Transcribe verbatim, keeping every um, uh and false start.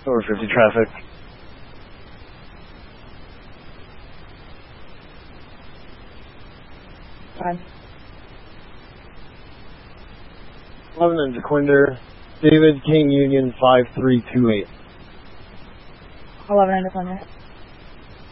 over fifty traffic. Fine. eleven and Dequinder. David, King Union five three two eight. eleven and Dequinder.